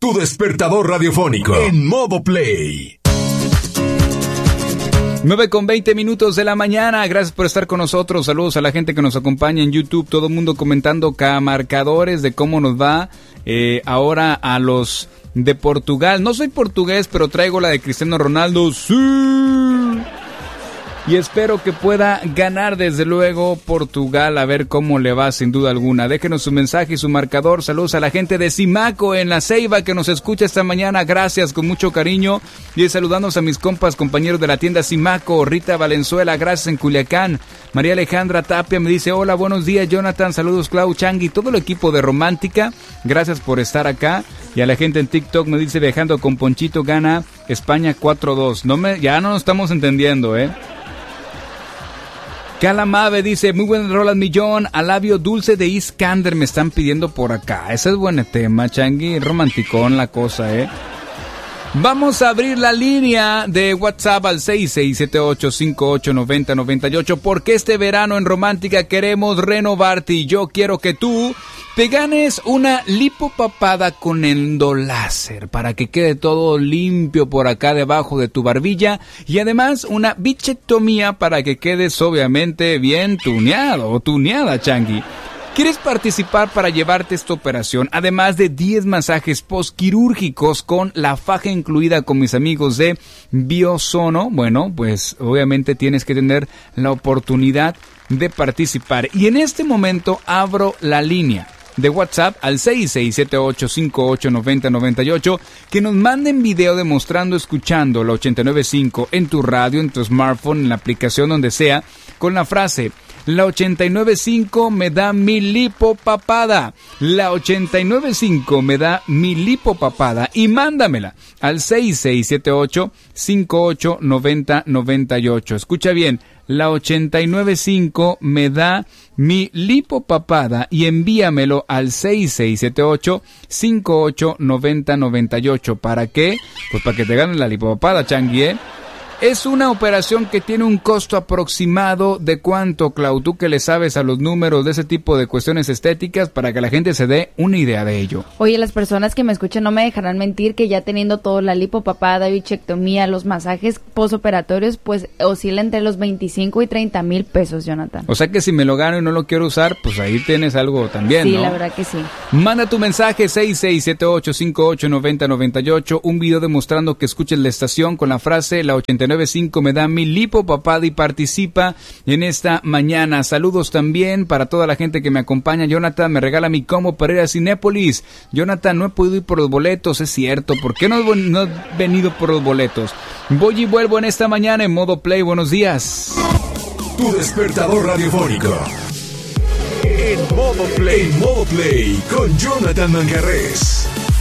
Tu despertador radiofónico en modo play. 9:20 de la mañana, gracias por estar con nosotros, saludos a la gente que nos acompaña en YouTube, todo el mundo comentando marcadores de cómo nos va ahora a los de Portugal. No soy portugués, pero traigo la de Cristiano Ronaldo, ¡sí! Y espero que pueda ganar desde luego Portugal, a ver cómo le va sin duda alguna. Déjenos su mensaje y su marcador. Saludos a la gente de Simaco en La Ceiba que nos escucha esta mañana. Gracias, con mucho cariño. Y saludándonos a mis compas, compañeros de la tienda Simaco. Rita Valenzuela, gracias en Culiacán. María Alejandra Tapia me dice, hola, buenos días Jonathan, saludos Clau, Changi, todo el equipo de Romántica. Gracias por estar acá. Y a la gente en TikTok me dice, viajando con Ponchito, gana España 4-2. Ya no nos estamos entendiendo, Calamave dice, muy buen Roland Millón, a labio dulce de Iskander me están pidiendo por acá. Ese es buen tema, Changi, romanticón la cosa, Vamos a abrir la línea de WhatsApp al 6678589098 porque este verano en Romántica queremos renovarte y yo quiero que tú te ganes una lipopapada con endoláser para que quede todo limpio por acá debajo de tu barbilla y además una bichectomía para que quedes obviamente bien tuneado o tuneada, Changi. ¿Quieres participar para llevarte esta operación? Además de 10 masajes postquirúrgicos con la faja incluida con mis amigos de Biosono. Bueno, pues obviamente tienes que tener la oportunidad de participar. Y en este momento abro la línea de WhatsApp al 6678589098 que nos manden video demostrando escuchando la 89.5 en tu radio, en tu smartphone, en la aplicación donde sea, con la frase la 89.5 me da mi lipopapada. La 89.5 me da mi lipopapada. Y mándamela al 6678589098. Escucha bien. La 89.5 me da mi lipopapada y envíamelo al 6678589098. ¿Para qué? Pues para que te ganen la lipopapada, Changi, Es una operación que tiene un costo aproximado de ¿cuánto, Clau? Tú que le sabes a los números de ese tipo de cuestiones estéticas para que la gente se dé una idea de ello. Oye, las personas que me escuchan no me dejarán mentir que ya teniendo todo, la lipopapada, bichectomía, los masajes postoperatorios, pues oscila entre los 25 y 30 mil pesos, Jonathan. O sea que si me lo gano y no lo quiero usar, pues ahí tienes algo también, sí, ¿no? La verdad que sí. Manda tu mensaje 6678589098, un video demostrando que escuches la estación con la frase la 89.5 me da mi lipopapada y participa en esta mañana. Saludos también para toda la gente que me acompaña. Jonathan me regala mi combo para ir a Cinépolis. Jonathan, no he podido ir por los boletos, es cierto. ¿Por qué no he venido por los boletos? Voy y vuelvo en esta mañana en modo play. Buenos días. Tu despertador radiofónico en modo play con Jonathan Manjarrés.